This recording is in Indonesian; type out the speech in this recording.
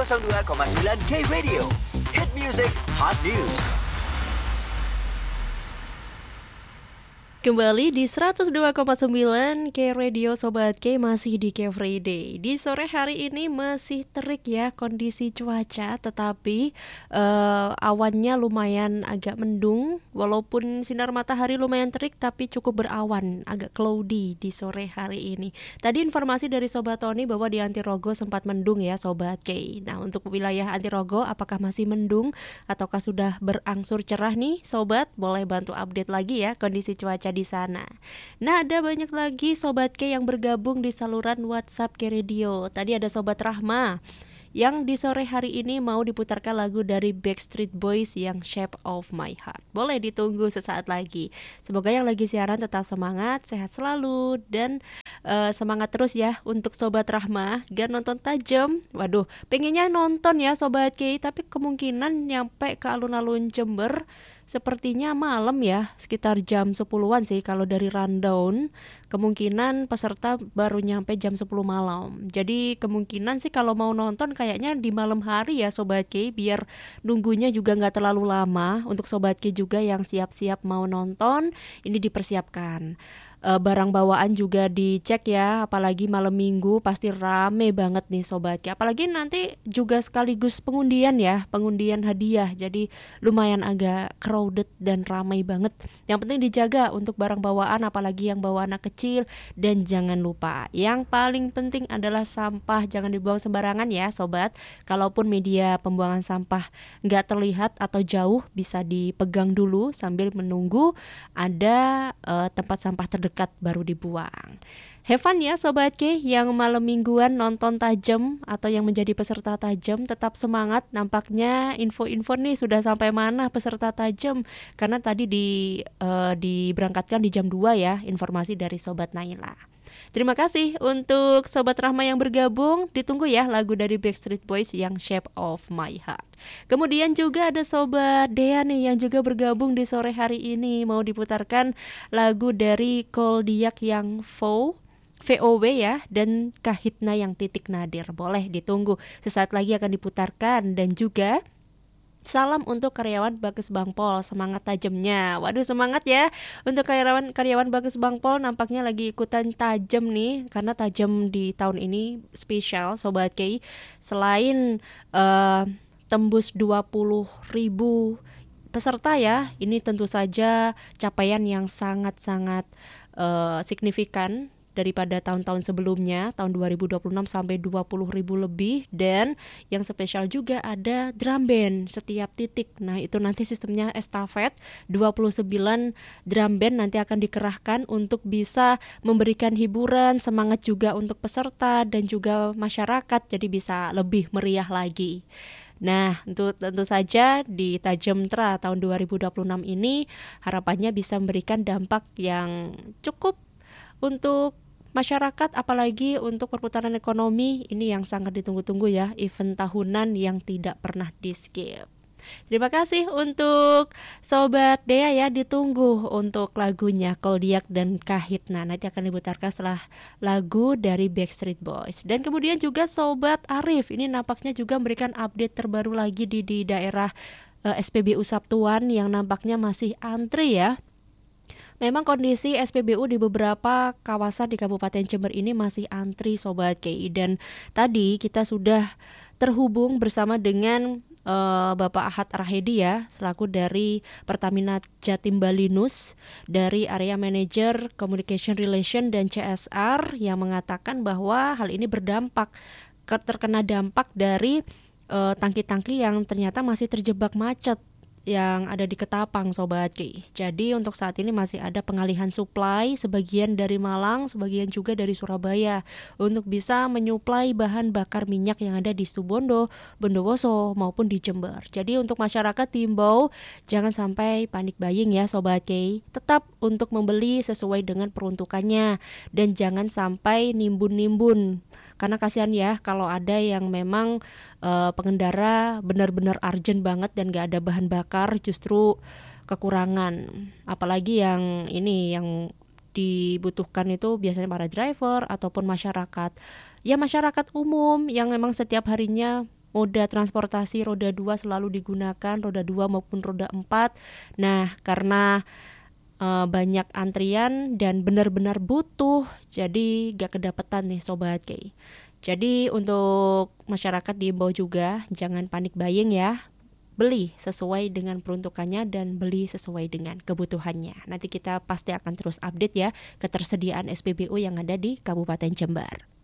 102,9 K Radio. Hit music, hot news. Kembali di 102,9 K Radio Sobat K, masih di K Friday. Di sore hari ini masih terik ya kondisi cuaca, tetapi awannya lumayan agak mendung. Walaupun sinar matahari lumayan terik, tapi cukup berawan, agak cloudy di sore hari ini. Tadi informasi dari Sobat Tony bahwa di Antirogo sempat mendung ya Sobat K. Nah, untuk wilayah Antirogo apakah masih mendung ataukah sudah berangsur cerah nih Sobat? Boleh bantu update lagi ya kondisi cuaca di sana. Nah, ada banyak lagi Sobat K yang bergabung di saluran WhatsApp K Radio. Tadi ada Sobat Rahma yang di sore hari ini mau diputarkan lagu dari Backstreet Boys yang Shape of My Heart. Boleh ditunggu sesaat lagi. Semoga yang lagi siaran tetap semangat, sehat selalu, dan semangat terus ya untuk Sobat Rahma. Gak nonton tajam. Waduh, pengennya nonton ya Sobat K, tapi kemungkinan nyampe ke alun-alun Jember sepertinya malam ya, sekitar jam 10-an sih kalau dari rundown. Kemungkinan peserta baru nyampe jam 10 malam. Jadi kemungkinan sih kalau mau nonton kayaknya di malam hari ya Sobat K, biar nunggunya juga gak terlalu lama. Untuk Sobat K juga yang siap-siap mau nonton, ini dipersiapkan. Barang bawaan juga dicek ya, apalagi malam minggu pasti rame banget nih Sobat K. Apalagi nanti juga sekaligus pengundian ya, pengundian hadiah. Jadi lumayan agak crowded dan ramai banget. Yang penting dijaga untuk barang bawaan, apalagi yang bawa anak kecil. Dan jangan lupa, yang paling penting adalah sampah jangan dibuang sembarangan ya Sobat. Kalaupun media pembuangan sampah nggak terlihat atau jauh, bisa dipegang dulu sambil menunggu ada tempat sampah terdekat baru dibuang. Have fun ya Sobat K yang malam mingguan nonton tajam atau yang menjadi peserta tajam, tetap semangat. Nampaknya info-info nih sudah sampai mana peserta tajam, karena tadi diberangkatkan di jam 2 ya, informasi dari Sobat Naila. Terima kasih untuk Sobat Rahma yang bergabung. Ditunggu ya lagu dari Backstreet Boys yang Shape of My Heart. Kemudian juga ada Sobat Dea nih yang juga bergabung di sore hari ini. Mau diputarkan lagu dari Koldiak yang VOW ya, dan Kahitna yang Titik Nadir. Boleh ditunggu, sesaat lagi akan diputarkan. Dan juga salam untuk karyawan Bagus Bangpol, semangat tajamnya. Waduh, semangat ya untuk karyawan Bagus Bangpol, nampaknya lagi ikutan tajam nih, karena tajam di tahun ini spesial Sobat K. Selain tembus 20.000 peserta ya, ini tentu saja capaian yang sangat-sangat signifikan daripada tahun-tahun sebelumnya, tahun 2026 sampai 20.000 lebih. Dan yang spesial juga ada drum band setiap titik. Nah, itu nanti sistemnya estafet, 29 drum band nanti akan dikerahkan untuk bisa memberikan hiburan, semangat juga untuk peserta dan juga masyarakat, jadi bisa lebih meriah lagi. Nah, tentu saja di Tajamtra tahun 2026 ini harapannya bisa memberikan dampak yang cukup untuk masyarakat, apalagi untuk perputaran ekonomi. Ini yang sangat ditunggu-tunggu ya, event tahunan yang tidak pernah di-skip. Terima kasih untuk Sobat Dea ya, ditunggu untuk lagunya Koldiak dan Kahitna. Nanti akan diputarkan setelah lagu dari Backstreet Boys. Dan kemudian juga Sobat Arif, ini nampaknya juga memberikan update terbaru lagi di daerah SPBU Sabtuan yang nampaknya masih antri ya. Memang kondisi SPBU di beberapa kawasan di Kabupaten Jember ini masih antri Sobat KI. Dan tadi kita sudah terhubung bersama dengan Bapak Ahad Rahedi ya, selaku dari Pertamina Jatim Balinus, dari Area Manager Communication Relation dan CSR, yang mengatakan bahwa hal ini berdampak, terkena dampak dari tangki-tangki yang ternyata masih terjebak macet yang ada di Ketapang Sobat Ki. Jadi untuk saat ini masih ada pengalihan suplai, sebagian dari Malang, sebagian juga dari Surabaya, untuk bisa menyuplai bahan bakar minyak yang ada di Situbondo, Bondowoso maupun di Jember. Jadi untuk masyarakat diimbau jangan sampai panik buying ya Sobat Ki. Tetap untuk membeli sesuai dengan peruntukannya dan jangan sampai nimbun-nimbun. Karena kasihan ya kalau ada yang memang pengendara benar-benar urgent banget dan gak ada bahan bakar, justru kekurangan. Apalagi yang ini yang dibutuhkan itu biasanya para driver ataupun masyarakat. Ya masyarakat umum yang memang setiap harinya moda transportasi roda 2 selalu digunakan, roda 2 maupun roda 4. Nah, karena banyak antrian dan benar-benar butuh, jadi gak kedapetan nih Sobat K. Jadi untuk masyarakat diimbau juga jangan panik buying ya. Beli sesuai dengan peruntukannya dan beli sesuai dengan kebutuhannya. Nanti kita pasti akan terus update ya ketersediaan SPBU yang ada di Kabupaten Jember.